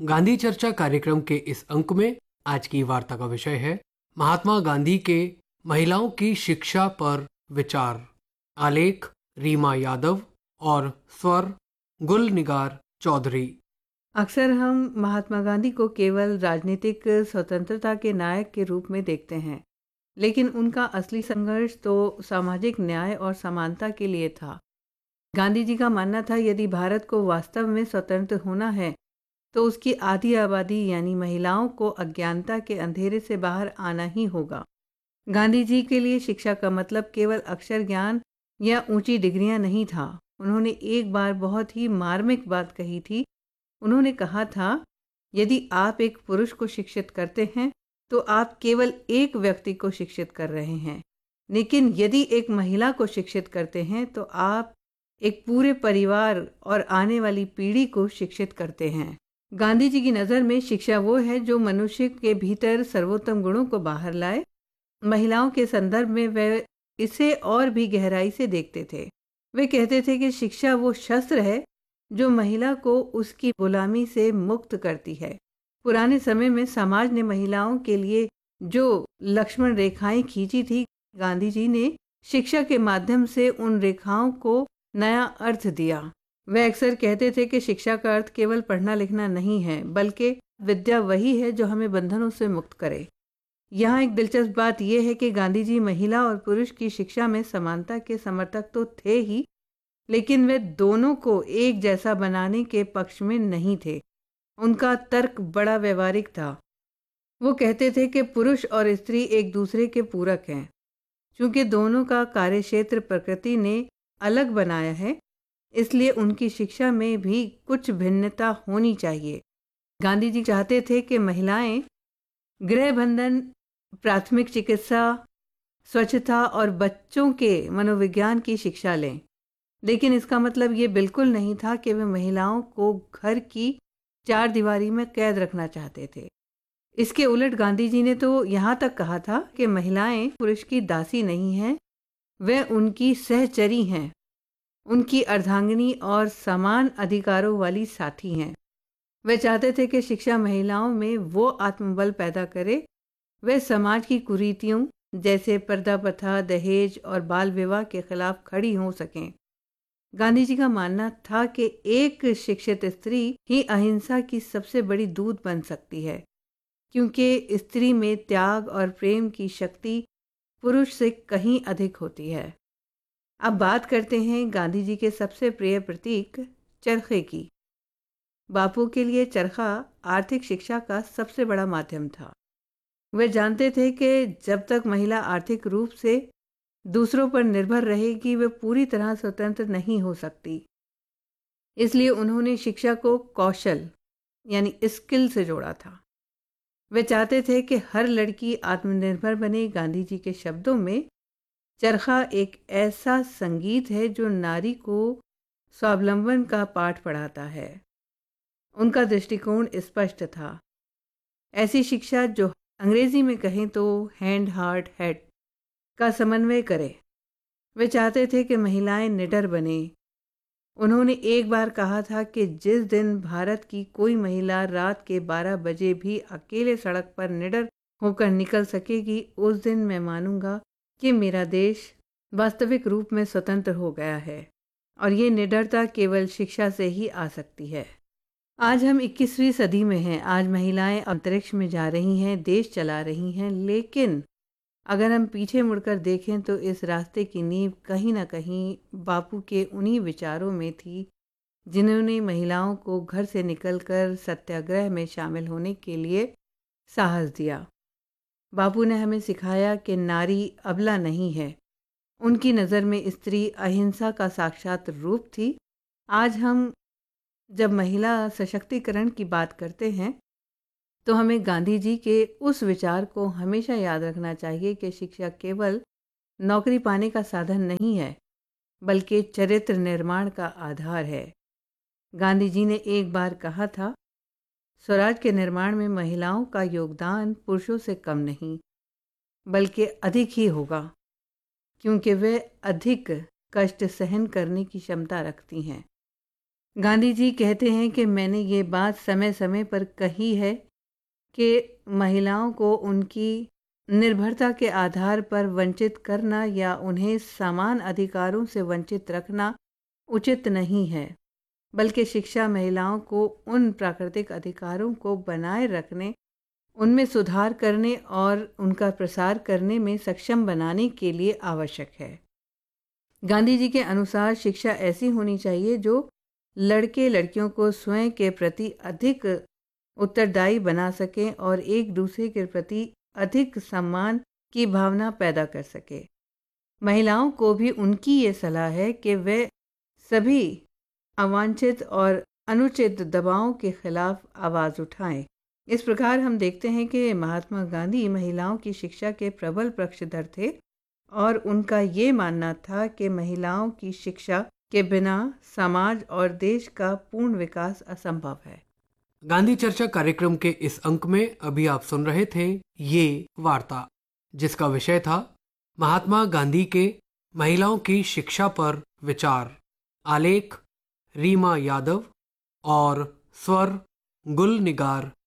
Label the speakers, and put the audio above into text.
Speaker 1: गांधी चर्चा कार्यक्रम के इस अंक में आज की वार्ता का विषय है महात्मा गांधी के महिलाओं की शिक्षा पर विचार। आलेख रीमा यादव और स्वर गुलनिगार चौधरी।
Speaker 2: अक्सर हम महात्मा गांधी को केवल राजनीतिक स्वतंत्रता के नायक के रूप में देखते हैं, लेकिन उनका असली संघर्ष तो सामाजिक न्याय और समानता के लिए था। गांधी जी का मानना था यदि भारत को वास्तव में स्वतंत्र होना है तो उसकी आधी आबादी यानी महिलाओं को अज्ञानता के अंधेरे से बाहर आना ही होगा। गांधी जी के लिए शिक्षा का मतलब केवल अक्षर ज्ञान या ऊंची डिग्रियां नहीं था। उन्होंने एक बार बहुत ही मार्मिक बात कही थी। उन्होंने कहा था, यदि आप एक पुरुष को शिक्षित करते हैं तो आप केवल एक व्यक्ति को शिक्षित कर रहे हैं, लेकिन यदि एक महिला को शिक्षित करते हैं तो आप एक पूरे परिवार और आने वाली पीढ़ी को शिक्षित करते हैं। गांधी जी की नज़र में शिक्षा वो है जो मनुष्य के भीतर सर्वोत्तम गुणों को बाहर लाए। महिलाओं के संदर्भ में वे इसे और भी गहराई से देखते थे। वे कहते थे कि शिक्षा वो शस्त्र है जो महिला को उसकी गुलामी से मुक्त करती है। पुराने समय में समाज ने महिलाओं के लिए जो लक्ष्मण रेखाएं खींची थी, गांधी जी ने शिक्षा के माध्यम से उन रेखाओं को नया अर्थ दिया। वे अक्सर कहते थे कि शिक्षा का अर्थ केवल पढ़ना लिखना नहीं है, बल्कि विद्या वही है जो हमें बंधनों से मुक्त करे। यहाँ एक दिलचस्प बात यह है कि गांधी जी महिला और पुरुष की शिक्षा में समानता के समर्थक तो थे ही, लेकिन वे दोनों को एक जैसा बनाने के पक्ष में नहीं थे। उनका तर्क बड़ा व्यवहारिक था। वो कहते थे कि पुरुष और स्त्री एक दूसरे के पूरक हैं। चूंकि दोनों का कार्यक्षेत्र प्रकृति ने अलग बनाया है, इसलिए उनकी शिक्षा में भी कुछ भिन्नता होनी चाहिए। गांधी जी चाहते थे कि महिलाएं गृह बंधन, प्राथमिक चिकित्सा, स्वच्छता और बच्चों के मनोविज्ञान की शिक्षा लें, लेकिन इसका मतलब ये बिल्कुल नहीं था कि वे महिलाओं को घर की चार दीवारी में कैद रखना चाहते थे। इसके उलट गांधी जी ने तो यहाँ तक कहा था कि महिलाएं पुरुष की दासी नहीं हैं, वे उनकी सहचरी हैं, उनकी अर्धांगिनी और समान अधिकारों वाली साथी हैं। वे चाहते थे कि शिक्षा महिलाओं में वो आत्मबल पैदा करे, वे समाज की कुरीतियों जैसे पर्दा प्रथा, दहेज और बाल विवाह के खिलाफ खड़ी हो सकें। गांधी जी का मानना था कि एक शिक्षित स्त्री ही अहिंसा की सबसे बड़ी दूत बन सकती है, क्योंकि स्त्री में त्याग और प्रेम की शक्ति पुरुष से कहीं अधिक होती है। अब बात करते हैं गांधी जी के सबसे प्रिय प्रतीक चरखे की। बापू के लिए चरखा आर्थिक शिक्षा का सबसे बड़ा माध्यम था। वे जानते थे कि जब तक महिला आर्थिक रूप से दूसरों पर निर्भर रहेगी, वे पूरी तरह स्वतंत्र नहीं हो सकती। इसलिए उन्होंने शिक्षा को कौशल यानी स्किल से जोड़ा था। वे चाहते थे कि हर लड़की आत्मनिर्भर बने। गांधी जी के शब्दों में चरखा एक ऐसा संगीत है जो नारी को स्वावलंबन का पाठ पढ़ाता है। उनका दृष्टिकोण स्पष्ट था। ऐसी शिक्षा जो अंग्रेजी में कहें तो हैंड हार्ट हेड का समन्वय करे। वे चाहते थे कि महिलाएं निडर बने। उन्होंने एक बार कहा था कि जिस दिन भारत की कोई महिला रात के 12 बजे भी अकेले सड़क पर निडर होकर निकल सकेगी, उस दिन मैं मानूंगा कि मेरा देश वास्तविक रूप में स्वतंत्र हो गया है। और ये निडरता केवल शिक्षा से ही आ सकती है। आज हम 21वीं सदी में हैं। आज महिलाएं अंतरिक्ष में जा रही हैं, देश चला रही हैं, लेकिन अगर हम पीछे मुड़कर देखें तो इस रास्ते की नींव कहीं ना कहीं बापू के उन्हीं विचारों में थी जिन्होंने महिलाओं को घर से निकलकर सत्याग्रह में शामिल होने के लिए साहस दिया। बापू ने हमें सिखाया कि नारी अबला नहीं है। उनकी नज़र में स्त्री अहिंसा का साक्षात रूप थी। आज हम जब महिला सशक्तिकरण की बात करते हैं तो हमें गांधी जी के उस विचार को हमेशा याद रखना चाहिए कि शिक्षा केवल नौकरी पाने का साधन नहीं है, बल्कि चरित्र निर्माण का आधार है। गांधी जी ने एक बार कहा था, स्वराज के निर्माण में महिलाओं का योगदान पुरुषों से कम नहीं, बल्कि अधिक ही होगा, क्योंकि वे अधिक कष्ट सहन करने की क्षमता रखती हैं। गांधी जी कहते हैं कि मैंने ये बात समय समय पर कही है कि महिलाओं को उनकी निर्भरता के आधार पर वंचित करना या उन्हें समान अधिकारों से वंचित रखना उचित नहीं है, बल्कि शिक्षा महिलाओं को उन प्राकृतिक अधिकारों को बनाए रखने, उनमें सुधार करने और उनका प्रसार करने में सक्षम बनाने के लिए आवश्यक है। गांधी जी के अनुसार शिक्षा ऐसी होनी चाहिए जो लड़के लड़कियों को स्वयं के प्रति अधिक उत्तरदायी बना सकें और एक दूसरे के प्रति अधिक सम्मान की भावना पैदा कर सके। महिलाओं को भी उनकी ये सलाह है कि वे सभी अवांछित और अनुचित दबावों के खिलाफ आवाज़ उठाएं। इस प्रकार हम देखते हैं कि महात्मा गांधी महिलाओं की शिक्षा के प्रबल पक्षधर थे और उनका ये मानना था कि महिलाओं की शिक्षा के बिना समाज और देश का पूर्ण विकास असंभव है।
Speaker 1: गांधी चर्चा कार्यक्रम के इस अंक में अभी आप सुन रहे थे ये वार्ता, जिसका विषय था महात्मा गांधी के महिलाओं की शिक्षा पर विचार। आलेख रीमा यादव और स्वर गुल निगार